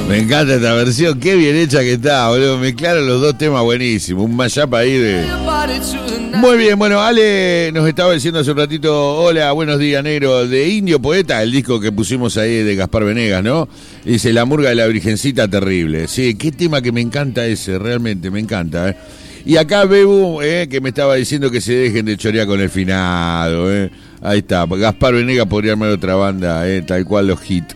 Me encanta esta versión, qué bien hecha que está, boludo. Mezclaron los dos temas buenísimos. Un mashup ahí de... Muy bien, bueno, Ale nos estaba diciendo hace un ratito, hola, buenos días, negro, de Indio Poeta, el disco que pusimos ahí de Gaspar Venegas, ¿no? Dice, La murga de la virgencita terrible. Sí, qué tema que me encanta ese, realmente, me encanta, Y acá Bebu, que me estaba diciendo que se dejen de chorear con el finado, Ahí está, Gaspar Venegas podría armar otra banda, tal cual los hits.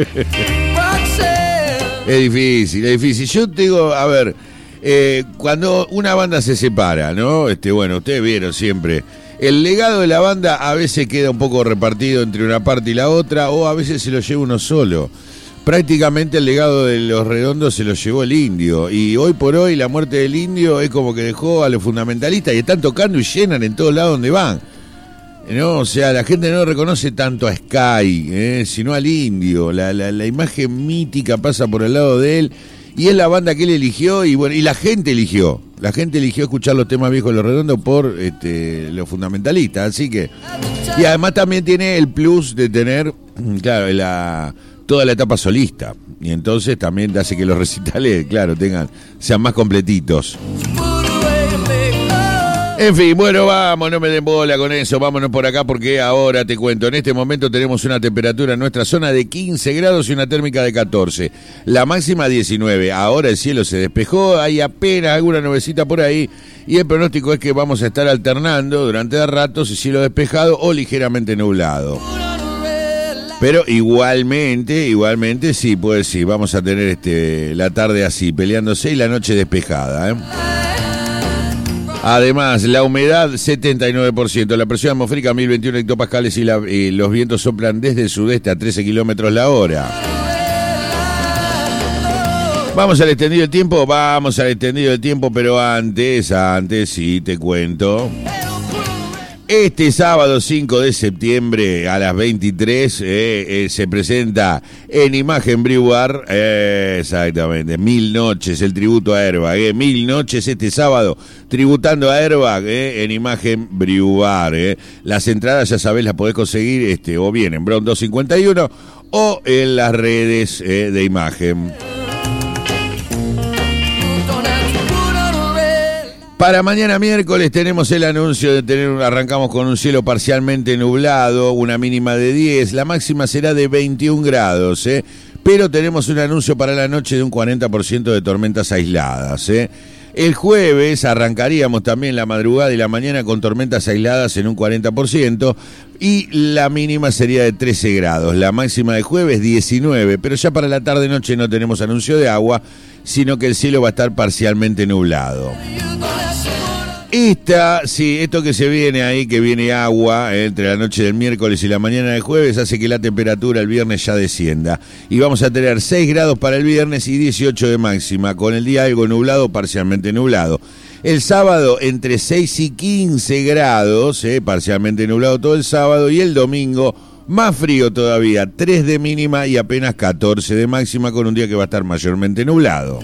Es difícil. Yo te digo, a ver, cuando una banda se separa, ¿no? Bueno, ustedes vieron siempre, el legado de la banda a veces queda un poco repartido entre una parte y la otra, o a veces se lo lleva uno solo. Prácticamente el legado de Los Redondos se lo llevó el Indio, y hoy por hoy la muerte del Indio es como que dejó a los fundamentalistas y están tocando y llenan en todos lados donde van. No, o sea, la gente no reconoce tanto a Sky, sino al Indio. La imagen mítica pasa por el lado de él y es la banda que él eligió y bueno, y la gente eligió. La gente eligió escuchar los temas viejos de Los Redondos por los fundamentalistas, así que... Y además también tiene el plus de tener, claro, toda la etapa solista. Y entonces también hace que los recitales, claro, sean más completitos. En fin, bueno, vamos, no me den bola con eso, vámonos por acá porque ahora te cuento, en este momento tenemos una temperatura en nuestra zona de 15 grados y una térmica de 14, la máxima 19, ahora el cielo se despejó, hay apenas alguna nubecita por ahí y el pronóstico es que vamos a estar alternando durante ratos cielo despejado o ligeramente nublado. Pero igualmente sí, pues sí, vamos a tener la tarde así, peleándose y la noche despejada, Además, la humedad 79%, la presión atmosférica 1021 hectopascales y los vientos soplan desde el sudeste a 13 kilómetros la hora. Vamos al extendido del tiempo, pero antes sí te cuento. Este sábado 5 de septiembre a las 23 se presenta en Imagen Brew Bar, exactamente, 1000 noches, el tributo a Airbag, 1000 noches este sábado, tributando a Airbag en Imagen Brew Bar. Las entradas, ya sabés, las podés conseguir o bien en Bron 251 o en las redes de Imagen. Para mañana miércoles tenemos el anuncio de arrancamos con un cielo parcialmente nublado, una mínima de 10, la máxima será de 21 grados, pero tenemos un anuncio para la noche de un 40% de tormentas aisladas, El jueves arrancaríamos también la madrugada y la mañana con tormentas aisladas en un 40% y la mínima sería de 13 grados, la máxima de jueves 19, pero ya para la tarde-noche no tenemos anuncio de agua, sino que el cielo va a estar parcialmente nublado. Esto que se viene ahí, que viene agua entre la noche del miércoles y la mañana del jueves, hace que la temperatura el viernes ya descienda. Y vamos a tener 6 grados para el viernes y 18 de máxima, con el día algo nublado, parcialmente nublado. El sábado entre 6 y 15 grados, parcialmente nublado todo el sábado, y el domingo más frío todavía, 3 de mínima y apenas 14 de máxima, con un día que va a estar mayormente nublado.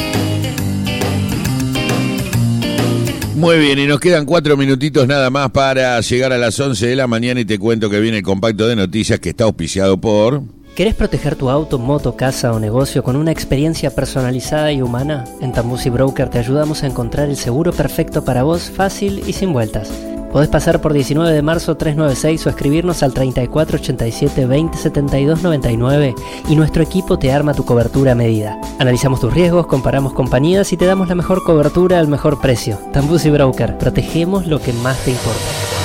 Muy bien, y nos quedan 4 minutitos nada más para llegar a las 11 de la mañana y te cuento que viene el compacto de noticias que está auspiciado por... ¿Querés proteger tu auto, moto, casa o negocio con una experiencia personalizada y humana? En Tambusi Broker te ayudamos a encontrar el seguro perfecto para vos, fácil y sin vueltas. Podés pasar por 19 de marzo 396 o escribirnos al 3487 20 72 99 y nuestro equipo te arma tu cobertura a medida. Analizamos tus riesgos, comparamos compañías y te damos la mejor cobertura al mejor precio. Tambusi Broker, protegemos lo que más te importa.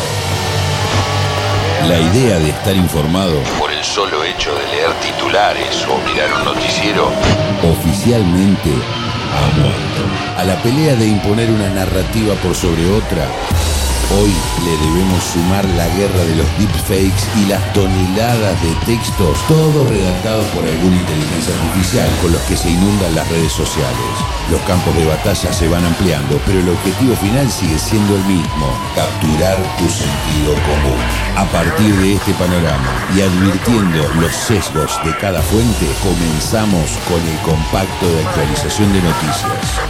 La idea de estar informado por el solo hecho de leer titulares o mirar un noticiero oficialmente ha muerto. A la pelea de imponer una narrativa por sobre otra, hoy le debemos sumar la guerra de los deepfakes y las toneladas de textos, todos redactados por alguna inteligencia artificial con los que se inundan las redes sociales. Los campos de batalla se van ampliando, pero el objetivo final sigue siendo el mismo: capturar tu sentido común. A partir de este panorama y advirtiendo los sesgos de cada fuente, comenzamos con el compacto de actualización de noticias.